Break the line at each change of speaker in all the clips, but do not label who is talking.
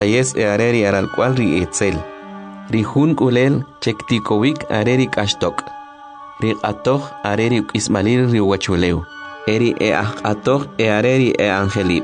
Yes areri aral cual ri etzel. Ri hun kulel chektikowik areri kashtok. Ri atoch areri ismalil ri wachuleu. Eri atoch areri angelib.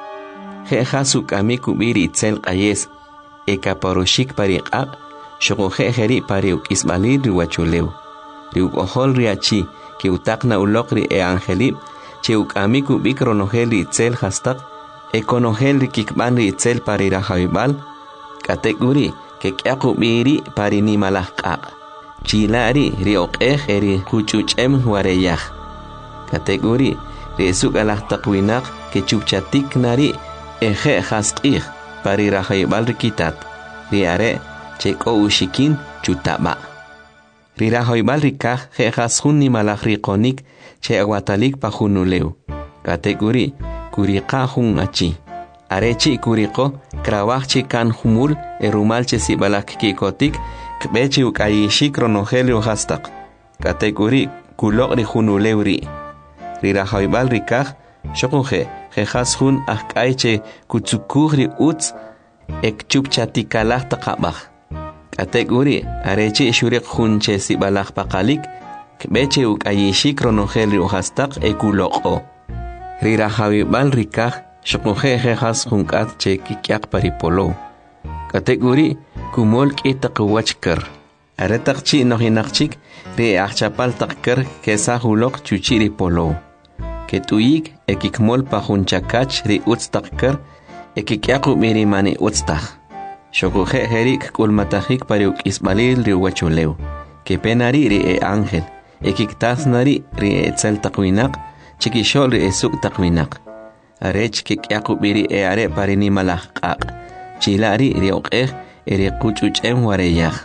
Hasuk amiku biri itzel qayes. Kaparushik pariqaq. Shoko jeri pariuk ismalil ri wachuleu. Ri ohol ri achi. Que utakna ulokri angelib. Cheuk amiku bikronogel ri itzel hastak. Ekonogel ri kikban ri itzel parira jaibal. Kateguri que kyaku biri parini malahqaq. Chilari ri oqej eri huchuchem wareyaj. Kateguri ri esuk alahtakwinaq que chupchatik nari eje hasqij parira jaibal rikitat. Ri are cheko ushikin chutaba. Ri rajoibal rikaj je hasun ni malaj riqonik che aguatalik pajunuleu. Kateguri kuriqa jun achi. Arechi kuriqo krawachi kan humul erumalche sibalak kikotik kbechi ukayishi kronogelio hastak. Kateguri kulok ri junuleuri. Ri rajoibal rikaj shokuje je hasun akaiche kutsukugri utz ekchupchatikalaj taqabaj. Kateguri arechi shuriq junche sibalaj paqalik kbeche ukayishi kronogelio hastak ekuloko. Ri rajoibal rikaj shokuje je has junkat che kikyak paripolo. Kateguri kumol kitak wachker. Aretakchi nohinakchik ri achapal takker kesa hulok chuchiri polo. Ketuyik ekikmol pajunchakach ri utstakker ekikyaku mirimani utstak. Shokuje herik kulmatajik pariuk ismalil ri wachuleu. Kepenari ri ángel. Ekiktasnari ri etzel takwinak. Chikishol ri esuk takwinak. Arech kikyaku biri are parini malahqaq. Chilari ri oqej eri kuchuchem wareyaj.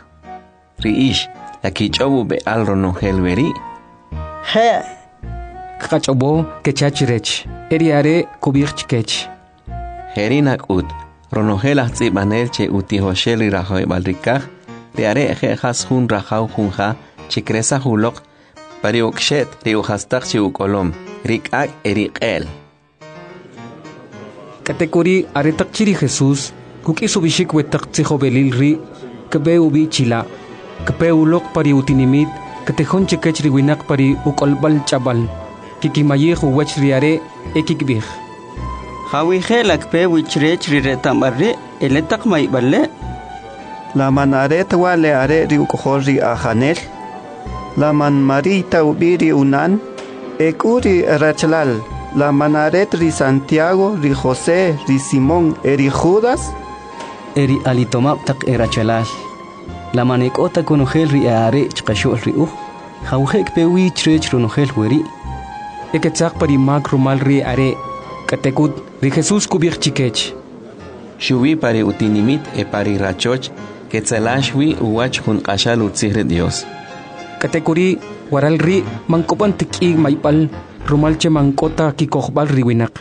Ri ish lakichobu be alrono helveri.
He.
Kachobo kechachirech. Eri are kubirchkech.
Herinak ut. Ronogelas tsibanel che utihoshel ri rajoibal rikaj. Ri are je has jun rajau junja chikresa hulok. Pariukshet ri uhastak chi ukolom. Rikak eriqel.
Kateguri aretak chiri Jesús. Kukisubishik wetak tzihobelil ri. Kebe ubi chila. Kebe ulok pari utinimit. Katejón chekech riwinak pari ukolbal chabal. Kikimayej uwech riare ekikbij.
Hawije lakpe wichrech riretambarre eletak maiballe.
La manaret wale are ri ukohori ajanel. La man marita ubiri unan. Ekuri rachlal. La manaret ri Santiago, ri José, ri Simón, eri Judas.
Eri alitomap tak erachalal. La manekota konogel ri are chqashol ri Hawjek pewi chrech ronogel weri.
Eketsak pari mag rumal ri are. Katekut ri Jesús kubir chikech.
Shubi pari utinimit pari rachoch. Ketzelashwi uwach jun qashal utzihre Dios.
Katekuri waral ri mangkopan tikig maipal. Rumalche mankota kikojbal riwinak.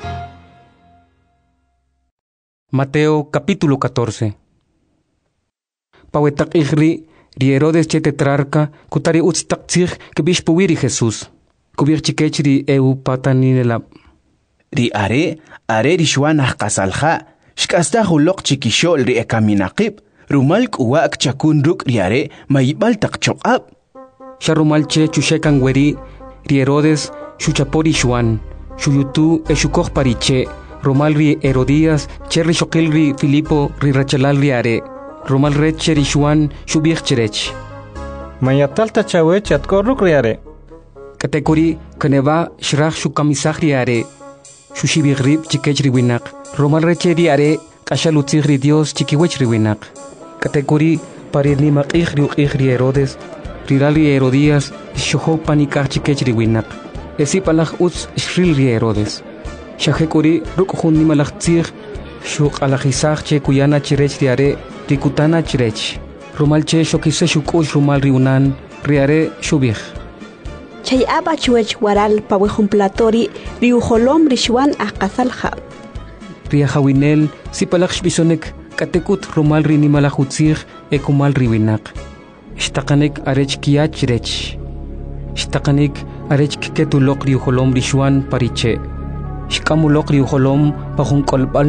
Mateo capítulo 14. Pawetak igri ri Herodes che tetrarca kutari utstak tzig kebish puwiri Jesús. Kubir chikech ri pataninelab.
Ri are ri shwanah qasalja. Shkasta hulok chikishol ri ekaminaqib. Rumal kuwak chakun ruk ri are maibal tak chokab.
Sharumalche chushekan weri ri Herodes Shuchapori Shuan, Shuyutu Eshukoj Pariche, Romal ri Herodías, Cherri Shokil ri Filipo ri Rachalal ri are, Romal red Cherri Shuan, Shubich Cherech.
Mayatalta Chawech at Koruk ri are.
Katekuri, Kaneva, Shrach Shukamisach ri are, Shushibich rib Chikech ri winak, Romal reche ri are, Kashalutzig ri Dios Chikiwech ri winak. Katekuri, Parirnimak ri Herodes, Riral ri Herodías, Shoho Panikach Chikech ri winak. Esi palaj uts shril ri Herodes. Shahekuri rukjun ni malaj tzig. Shuk alajisaj che kuyana chirech riare. Rikutana chirech. Rumal che shokise shukush rumal riunan. Riare shubij.
Chay aba chuech waral pawejun platori. Riujolom rishuan akazalja.
Riahawinel si palaj shbisonek. Katekut rumal ri ni malaj utzig. Ekumal riwinak. Shtakanek arech kiach chirech. Shtakanik arech ketulok riujolom rishuan pariche. Shkamulok riujolom pajun kolbal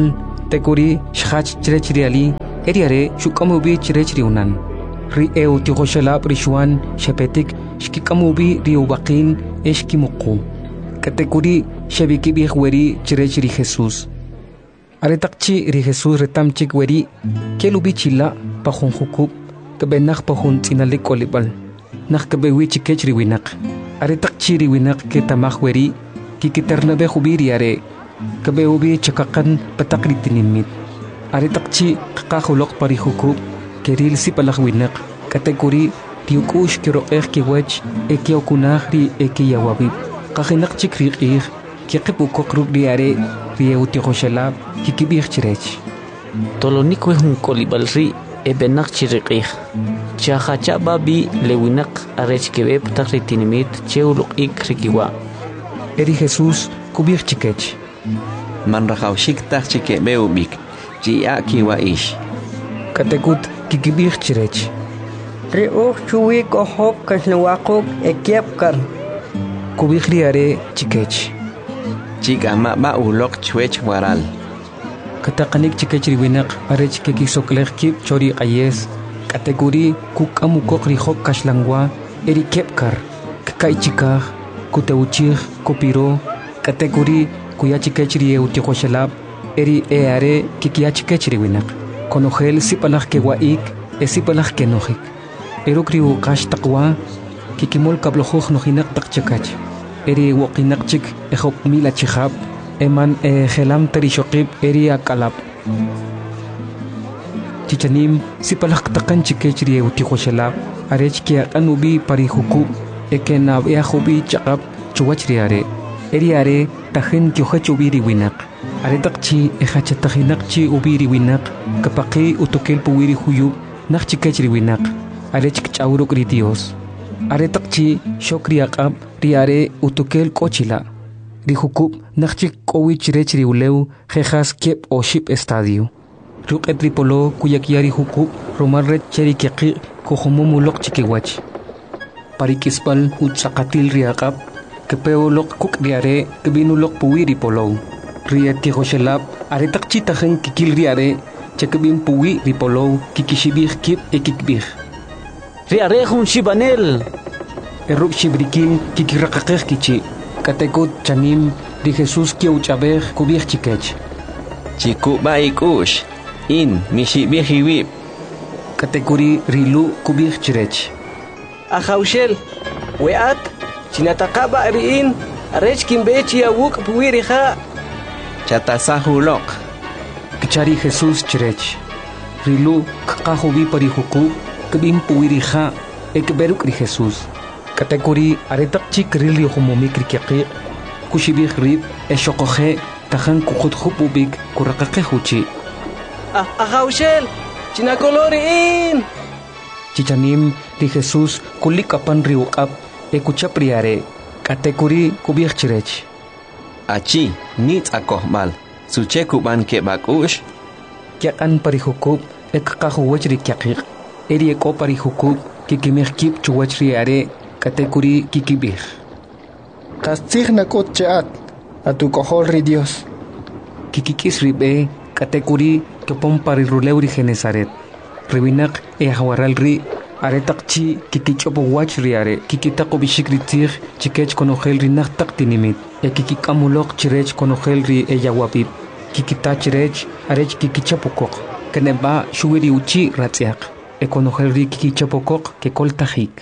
katekuri shach chirech riali eriare shukamubi chirech riunan ri eu tiqoshalab rishuan shepetik shkikamubi riubaqin eshkimuqu katekuri shabiki weri chirech ri Jesus aretakchi ri Jesus retamchik weri kelubi chila pajunjukub kebenak pajun tinalik kolibal nak kebewi chikech riwinak aretakchi riwinak ke tamaj weri kikitarnabe hubiri are kabeubi chakakan patakri tinimit aretakchi qaqahulok parihukub keril sipalahwinak katekuri tiukush kiroqeh kiwech ekiokunah ri ekiyawabib qahinak chikriqih kiqipukok rugri are rieutiroshalab kikibih chirech
tolonikwe hun kolibalri ebenak chiriqih chahacha babi lewinak arech kebe patakri tinimit cheuluk ik rikiwa
eri Jesus kubih chikech
man rajawshik tak chike beubik chia kiwa ish
katekut kikibih chirech
riuh chuwi kohop kasnawaquk ekiapkar
kubih riare chikech
chikama ba ulok chwech waral
kataqanik chikech riwinak arech kekisokleh kip chori qayes kategori kukamukok rihok kashlangwa eri kepkar kakaichikah kuteuchih kupiro kategori kuyachikechri eutiqoshalab eri eare kikiachikechri winak konojel sipalaj kewaik esipalaj kenojik erukriu qash taqwa kikimol kablojuj nojinak taqchakach eri woqinaqchik ejop mila chihab eman gelam terishoqib eri akalab chichanim sipalaj taqan chikechri eutiqoshalab arech kiaqanubi parihukub ekenab eajubi chaqab chuwachriare eriare tajen kyohachu ubiri winak aretakchi ehachatajinakchi ubiri winak kapaqi utokel puwiri huyub nakchikechri winak arechk chawruk ri Dios aretakchi shokri aqab riare utokel kochila rihukub nakchik kowich rechri uleu jejas kep o ship estadio ruqet ripolo kuyakiari hukub romal red cheri kiqi kohomumulok chikiwach parikispal utsaqatil riaqab kepeolok kuk diare kebinulok puwiri polo rieti hoshelab aretakchi tajen kikil riare chekebin puwi ripolo kikishibih kip ekikbih
riare hun shibanel
eruk shibrikin kikiraqaqej kichi katekut chanim ri Jesus kiuchabej kubih chikech
chikuba ikush in mishibih hiwib
katekuri rilu kubih chirech
Ajaushel weat chinataqaba riin arech kimbechi awuk puwiriha
chatasahulok
kichari Jesus chirech rilu kaqahubi parihuku kebin puwiriha ekberuk ri Jesus katekuri aretakchi krili humomikri kiqi kushibih rib eshoqoje tajan kukhut khupubik kuraqaqe huchi
Ajaushel chinakoloriin
chichanim ri Jesus kulikapan riuqab ekuchapriare katekuri kubih chirech
achi nit akohmal suche kuban ke bakush
kyakan parihukub ekqahuwach ri kyaqiq eri eko parihukub kikimih kip chuwachriare katekuri kikibih
kastigna kot chat atu kohol ri Dios
kikikis ribe katekuri kepom pariruleuri Genesaret ribinak hawaral ri aretakchi kikichopo wach riare kikitaqo bishikritir chikech konojel ri naqtaq tinimit kikikamulok chirech konojel ri eyawabib kikita chirech arech kikichapokok keneba shuwiri uchi ratziaq konojel ri kikichapokok kekoltajik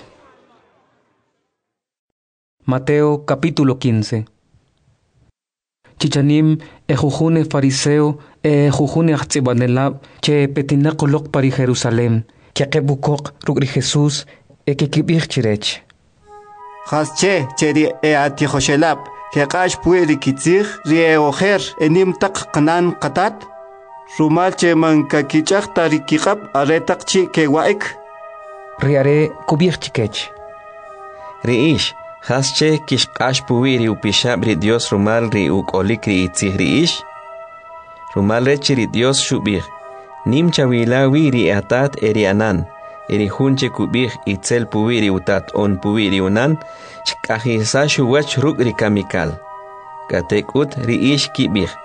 Mateo capítulo 15 Chichanim ejujune fariseo ejujune achtsibanelab che petinaqolok pari Jerusalem kiaqebukok rugri Jesus ekikibih chirech
Hasche cheri atikhoshelab keqash pueri kitzig rieojer enim taq qanan qatat rumal che man kakichaq tarikiqab aretaqchi kewaik
riare kubih chikech
riish hasche kishqash puwiri upishab ri Dios rumal ri ukolik ri itzig riish rumal rechi ri Dios shubih nim chawilawi ri atat erianan eri hunche kubih itzel puwiri utat on puwiri unan chqahisa shuwach ruk ri kamikal katekut ri ish kibih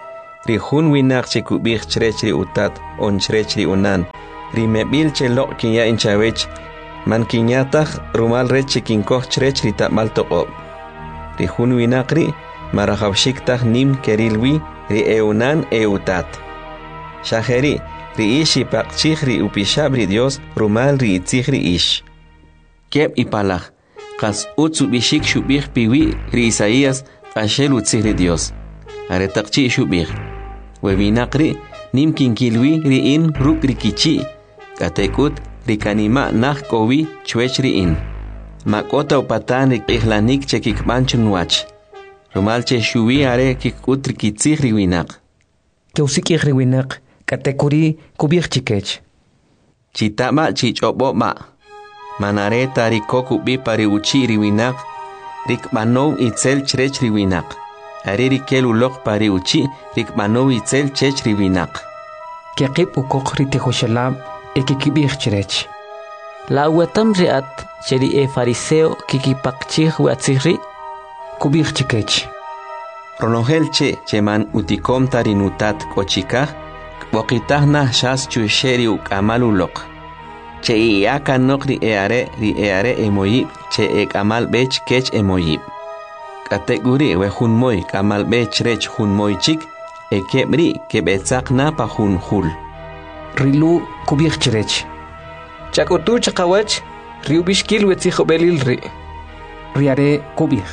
ri hun winak che kubih chrech ri utat on chrech ri unan ri mebil che lo kinya inchawech man kinyataj rumal rech che kinkoh chrech ri tamal toqob ri hun winak ri marajawshiktaj nim kerilwi ri eunan eutat shajeri ri ishi paqchij ri upishab ri Dios rumal ri itzij ri ish keb ipalaj qas utsu bishik shubih piwi ri Isaías qashel utzij ri Dios aretaqchi shubih webinaqri nim kinkilwi ri in ruk ri kichi katekut ri kanima naj kowi chwech ri in makota upatan ri ihlanik che kikbanchun wach rumal che shuwi are kikut ri kitzij ri winaq
Keusikij ri winaq katekuri kubih chikech
chitama chichobo ma manareta ri koku bi pari uchi ri winaq rikmanow itzel chrech ri winaq ari ri kelulok pari uchi rikmanow itzel chech ri winaq
Kekip ukok ri tehoshalab ekikibih chrech
La watam riat cheri e fariseo kikipakchij watzihri
kubih chikech
Ronogel che man utikom tarinutat kochikaj kbokitah nah shas chusheri ukamalulok che iaka nokri eare emoyib che ekamal bech kech emoyib kateguri we hunmoy kamal bech rech hunmoy chik ekebri kebetzak na pa hunhul
rilu kubih chrech
Chakutu chakawach riubishkil wetzijobelil ri
riare kubih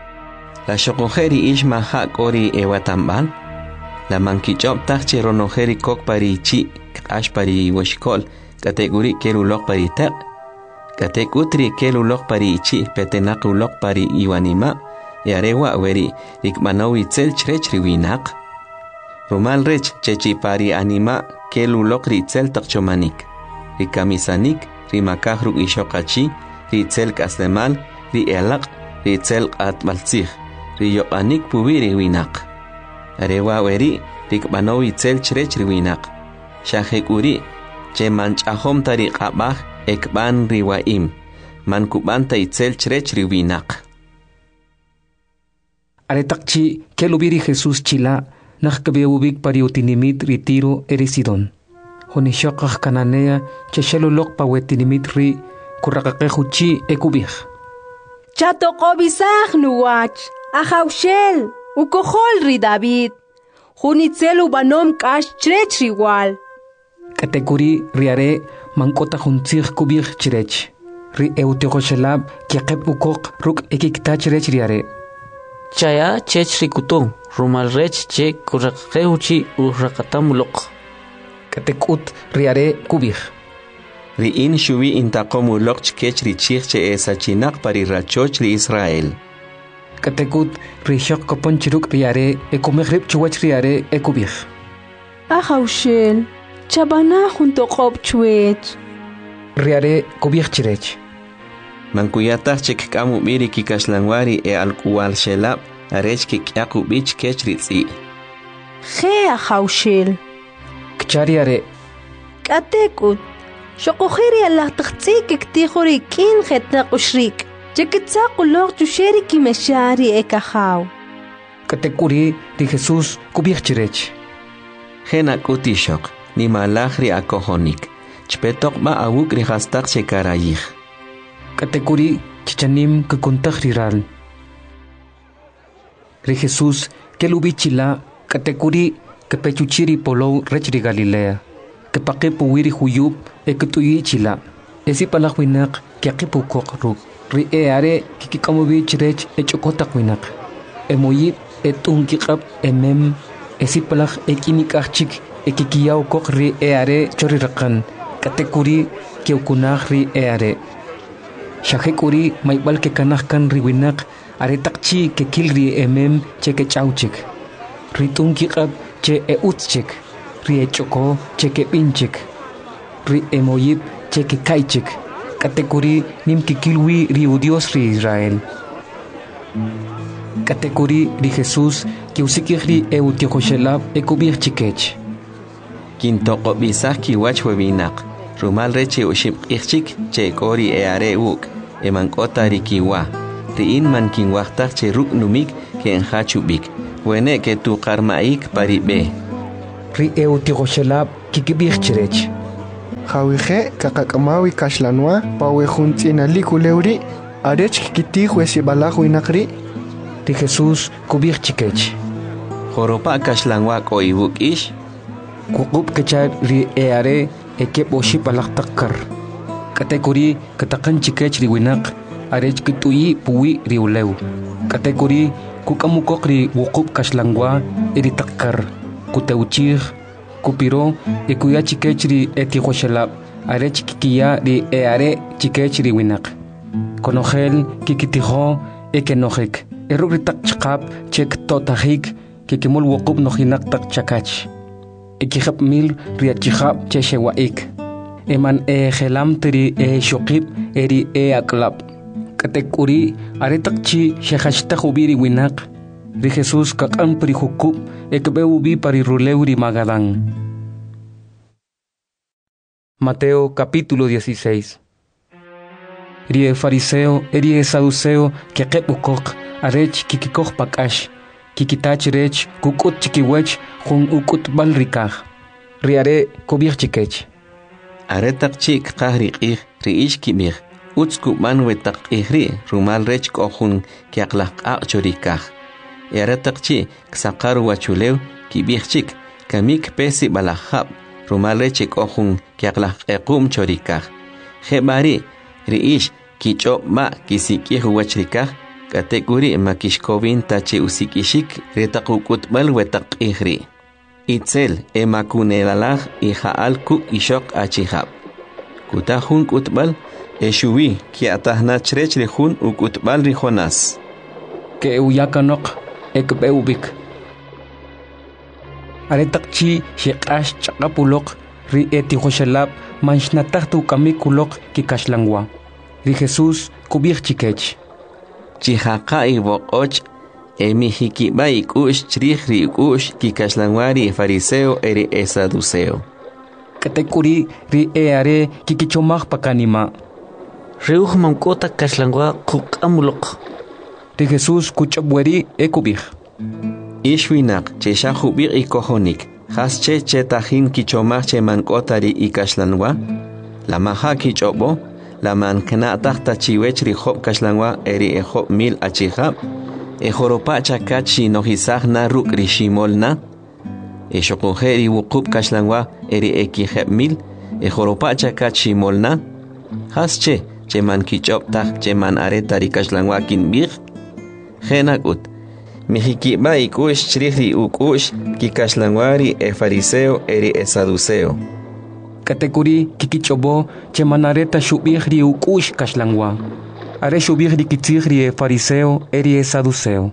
La shokojeri ishma hakori ewatambal la mankichop tache ronojeri kok pari chi ash pari washkol kategori kelulok pari tak katekutri kelulok pari chi petenaqulok pari iwanima yarewa weri rikmanawi tsel chrech riwinak rumal rech chechi pari anima kelulok ritzel takchomanik rikamisanik rimakaj ruk ishokachi ritzel kaslemal ri elaq ritzel atmaltzij riyoqanik puwi riwinak arewa weri rikmanawi tsel chrech riwinak shajekuri che manchahom tariqabaj ekban riwaim mankubanta itzel chrech riwinak
Aretaqchi kelubiri Jesús chila najkabeubik pariutinimit ritiro erisidon honishaqaj kananea cheshelulok pawetinimit ri kuraqaqejuchi ekubij
Chatoqobisaj nuwach ajawshel ukohol ri David Junitzel ubanom kash chrech riwal
Katekuri riare mankota juntzij kubij chrech ri eutihoshalab kiaqeb ukok ruk ekikta chrech riare
Chaya chech rikutu rumal rech che kuraqeuchi uraqatamulok
Katekut riare kubij
Riin shuwi intaqomulok chkech richij che esachinak pari rachoch li Israel
Katekut rishaq kaponchiruk riare ekumejrib chuwach riare ekubij
Ajawshel chabana junto qob chwech
riare kubij chrech
Mankuyataj chekkamu miri kikashlanwari alkuwal shelab arech kikyaku bich kech ritzi
Je ajawshel
Kchariare
Katekut Shokojeri alaqtaqtzi kiktijori kin jetnaq ushrik Chekitsaqulok chusheri kimeshari ekajaw
Katekuri ri Jesús kubij chrech
Jena kutishok ni malajri akohonik chpetok ba awuk ri hastak chekarayij
Katekuri chichanim kukuntaj riral ri Jesús kelubichila katekuri kepechuchiri polow rech ri Galilea kepaqipuwiri huyub ektuyichila esi palajwinak kiaqipukok ruk ri eare kikikamubi chrech echokotaq winak emoyib etunkiqab emem esi palaj ekinikajchik ekikiyaw kok ri eare choriraqan katekuri keukunaj ri eare Shajekuri maibal ke kanahkan riwinak aretaqchi ke kilri emem che ke chauchik ritun kiqab che eutchik ri echoko che ke pinchik ri emoyib che ke kaichik katekuri nim ke kilwi ri Dios ri Israel katekuri ri Jesús ke usikiri eutihoshelab ekubir chikech
Kintoko bisaj kiwach webinak rumal reche ushim ichik che kori eare uk emankota rikiwa riin man kinwachtaj che ruk numik ke enhachubik Wene que tu karmaik paribe.
Ri eutihoshelab kikibich chirech.
Jawije kakakamawi kashlanwa pawe juntinali kuleuri arech kikitih wesibalahu inakri.
Ri Jesús kubich chikech.
Joropa kashlanwa koibuk ish.
Kukub kechar ri eare ekep oship alaktakar. Katekuri katakan chikech riwinak arech kitui puwi riuleu. Katekuri kukamukok ri wukub kashlangwa eri takkar. Kuteuchir kupiro ekuya chikech ri etihoshelab arech kikiya ri eare chikech riwinak. Konogel kikitiho ekenojek. Erugritak chikap chek totahik kikimul wukub nohinak tak chakach. Ekihap mil riachihap cheshewaik. Eman gelam teri shokib eri aklap. Katekuri aretakchi shehashta hubiri winak. Ri Jesús kakan perihukub ekbeubi pariruleuri magadán. Mateo capítulo 16. Rie fariseo eri saduceo kekebukok arech kikikok pakash. Kikitach rech kukut chikiwech jun ukut balrikaj. Riare kubir chikech.
Aretak chik kahri riish kibir. Utsku manwetak ihri rumal rech kohun kiaklak chorikaj. Aretak chi ksakaru wachulew kibir chik kamik pesi balahab rumal rech kohun kiaklak chorikaj. Hebari riish kichop ma kisikih wachrikaj. Kategori makishkovin tache usikishik retakukutbal wetak ihri. Itzel emakunelalah ihaal kuk ishok achihab. Kutahun kutbal eshuwi kiatahna chrech rihun ukutbal rihonas.
Ke uyakanok ekbeubik. Aretakchi shekash chakapulok ri etihoshelab manshnatahtu kamikulok kikashlangwa. Ri Jesús kubir chikech.
Chihaka ibokoch emihikiba ikush chrihri ikush kikashlanwari fariseo eri saduceo.
Katekuri ri eare kikichomaj pakanima.
Reuj mamkota kashlangwa kukamulok.
Ri Jesús kuchabweri ekubij.
Ishwinak cheshahubir ikohonik. Hasche chetahin kichomaj che mankotari ikashlanwa. La maha kichobo. La mankana tahta chiwech rihop kashlangwa eri ehop mil achihab. Ejoropa chakachi nohisagna ruk rishimolna. Eshokujeri wukub kashlangwa eri ekihep mil. Ejoropa chakachi molna. Hasche cheman kichop tah cheman aretari kashlangwa kinbir. Genakut. Mihikiba ikush chrihri ukush kikashlangwari fariseo eri saduceo.
Katekuri kikichobo chemanareta shubihri ukush kashlangwa. Are shubihri kitzihri fariseo eri saduceo.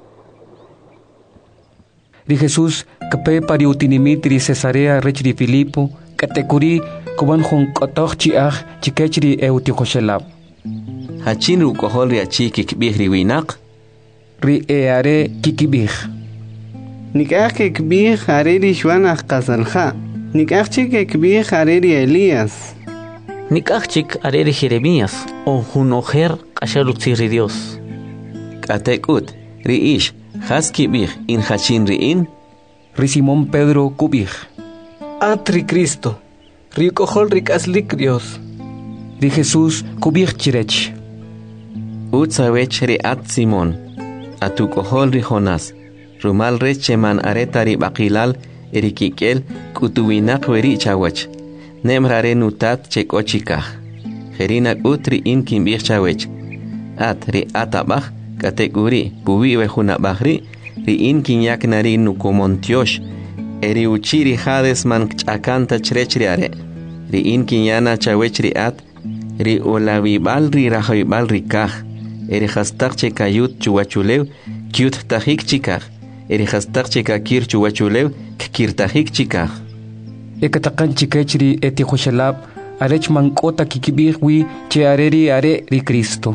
Ri Jesús kape pari utinimitri Cesarea rechri Filipo. Katekuri kuban jun kotoch chiach chikechri eutihoshelab.
Hachin rukohol riachi kikbihri winak.
Ri eare kikibih.
Nikach kikbih areri shwanach kasalha. Nikachik ekbih areri Elías.
Nikachik areri Jeremías o junojer kashalutziri Dios.
Katekut riish haskibih in hachin riin.
Ri Simón Pedro kubih.
Atri Cristo. Ri kohol rikaslik Dios.
Ri Jesús kubih chirech.
Utsawech ri at Simón. Atu kohol ri Jonás. Rumal recheman aretari bakilal erikikel kutuwinak weri chawach. Nemrare nutat chekochikah. Jerinak utri in kimbir chawech. At ri atabach kategori puwi wejunabahri ri in kinyak nari nukomontiosh. Eri uchiri hades man chakanta chrechriare. Ri in kinyana chawech ri at. Ri olawibal ri rahoibal ri kah. Eri hastak chekayut chuwachulew kyut tahik chikah. Eri hastak chekakir chuwachulew kikirtahik chikah.
Ekatakan chikechri etihoshelab arech mankota kikibihwi che areri are ri Cristo.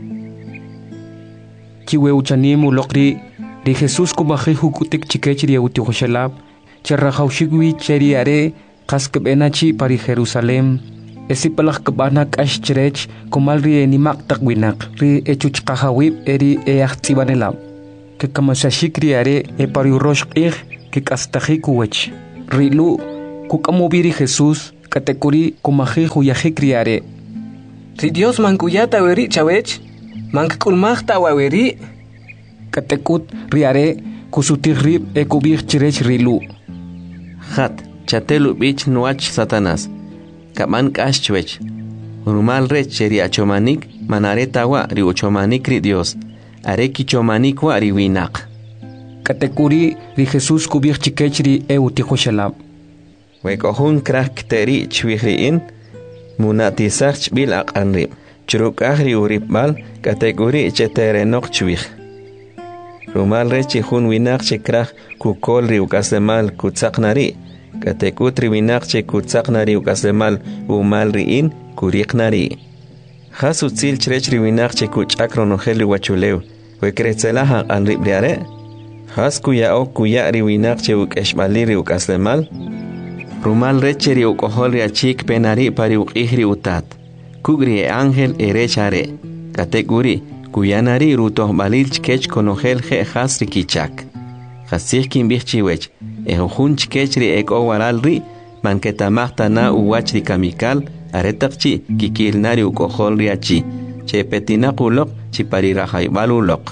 Kiwe uchanimu lokri ri Jesús kubaji hukutik chikechri etihoshelab che rahaushigwi cheri are kaskbenachi pari Jerusalem. Esipalak kebanak ashcherech kumal ri enimak takwinak ri echuchkahawib eri eachtibanelab. que kamasashik riare e pariurosh que kastaji kuwech. Rilu kukamubiri Jesús katekuri kumaji huyajik riare.
Ri Dios mankuyata weri chawech, mankulmachta waweri.
Katekut riare kusutirrib e kubir chirech rilu.
Hat chatelu bich nuach Satanás. Kaman kashchwech. Rumal rech cheri achomanik manareta wa ri uchomanik ri Dios. Areki chomanik wa ri winak.
Katekuri ri Jesús kubir chikechri e utijoshalab.
Wekohun krak teri chwihriin munatisach bil aqanrib. Churukahri uribal katekuri cheterenok chwih. Rumal rechi hun winak chekrak kukol ri ukasemal kutsaknari. Katekutri winak che kutsaknari ukasemal umal riin kuriknari. Hasu tsil chrechri winak che kuchakronojeli wachuleu. Wekretzelaha anribriare. Has kuya ri winak che ukeshmaliri ukasemal. Rumal recheri ukoholi achik penari pari ukihri utat. Kugri e ángel erechare. Katekuri kuyanari rutoh balil chkech konogel je hasri kichak. Hasih kimbichiwech. Ehun chkechri eko waralri manketamahta na uwachri kamikal aretakchi kikilnari ukoholri achi. Che petinakulok chiparirajaibalulok.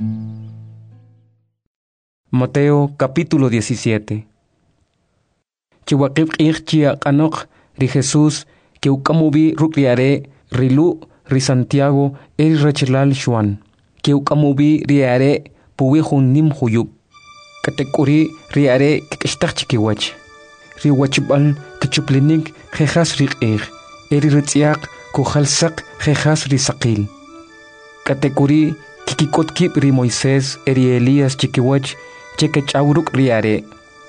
Mateo capítulo 17. Chiwakib irchia kanok ri Jesús que ukamubi rukriare rilu ri Santiago el rechilal Juan que ukamubi riare puwihun nim huyub katekuri riare kikishtachkiwach riwachbal kichuplinik jejas riqir eri ritziaq kujalsak jejas risaqil katekuri kikikotkib ri Moisés eri Elías chikiwach chekechawruk riare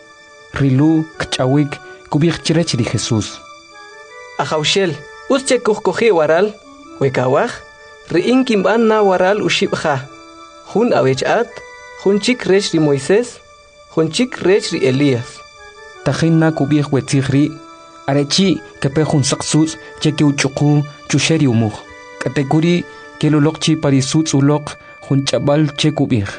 rilu kchawik kubikchirech ri Jesús
Ajaushel, usche kuhkoji waral, wekawaj, riin kimban na waral ushibja. Hun awechat, hun chik rech ri Moisés, hun chik rech ri Elías.
Tajin na kubij wetzigri, arechi kepe hun saksus, cheke uchuku, chusheri umuj. Katekuri, kelulokchi parisutz ulok, hun chabal che kubij.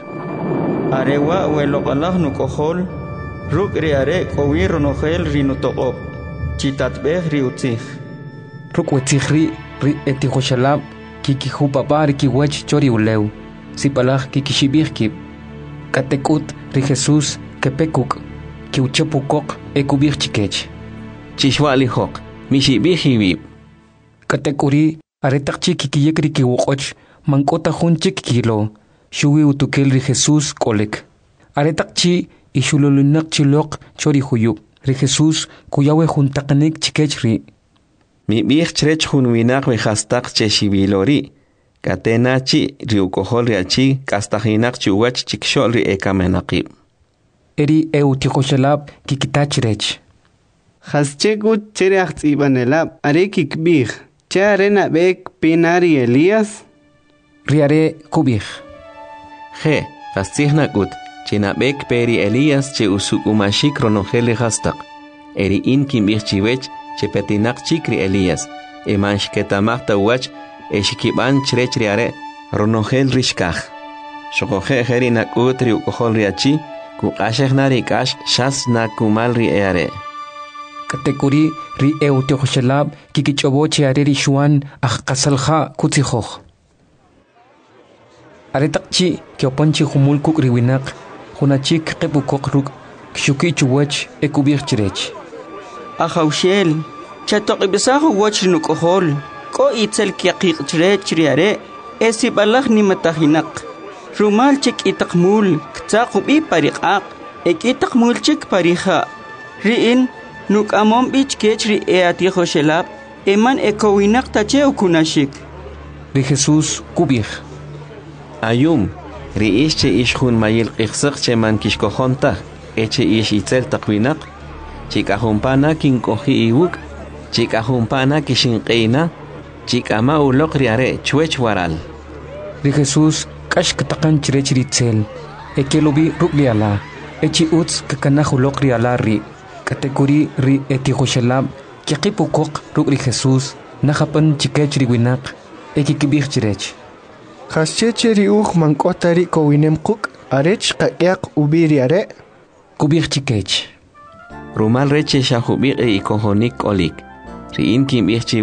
Arewa welok nukohol, ruk ri are kowir nogel rinutoqob. Chitatbeh riutzich.
Rukwetzichri ri etijoshalab kikihu papar kiwech chori uleu. Sipalaj kikishibirkib. Katekut ri Jesús kepekuk kiuchepukok ekubir chikech.
Chishwalihok mishibihibib.
Katekuri aretakchi kikiyekri kiwokoch mankota hunchik kilo. Shuwi utukel ri Jesús kolek. Aretakchi ishululunak chilok chori huyub. Ri Jesús kuyawe juntaqnik chikechri.
Mi bich chrech hun winak we hastak cheshibilori. Katenachi riukohol riachi kastahinak chuwach chikshol ri ekamenaqib.
Eri eutijoshalab kikitachrech.
Haschekut chereach ibanelab are kikbih. Charena bek pinari Elías.
Riare kubih.
Je, hastihnakut. Chinabek peri Elías che usukumashik ronogeli hastak. Eri in kimbich chiwech che petinak chikri Elías. Emansh ketamachta wach eshikiban chrechriare ronogel rishkach. Shokoje heri nakutri ukohol riachi kukashech narikash shas nakumal riare.
Katekuri ri eutijoshalab kikichoboche areri Juan ajkasalja kutzijoch. Aretakchi kiopanchi humul kukriwinak. Hunachik kepukok ruk kshuki chuwach ekubir chirech.
Ajaushel, chatok ibisahu wach nukohol, ko itzel kiakik chirech riare, esibalach ni matahinak. Rumal chik itakmul, ktsakubi parikak, itakmul chik pariha. Riin, nuk amom bich kechri eatihoshelab, eman ekowinak tache ukunashik.
Ri Jesús kubir.
Ayum. Riish che ish hun mayil qixsaq che man kishkojonta eche ish itzel taqwinak chikajumpana kinkoji iwuk chikajumpana kishinqeina chikama uloq riare chwech waral.
Ri Jesús kash katakan chirech ritzel ekelobi rubliala echi utz kakanahu uloq riala ri katekuri ri etijoshalab kiqipukok ruk ri Jesús najapan chikech riwinak ekikibih chirech.
Haschecheri mankotari kowinem kuk Arech qayak ubiri are.
Kubir chikech.
Rumal reche shahubiq e ikohonik olik. Riin kim